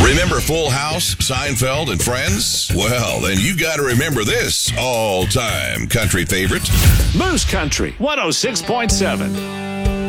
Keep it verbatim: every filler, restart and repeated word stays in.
Remember Full House, Seinfeld, and Friends? Well, then you got to remember this all-time country favorite. Moose Country one oh six point seven.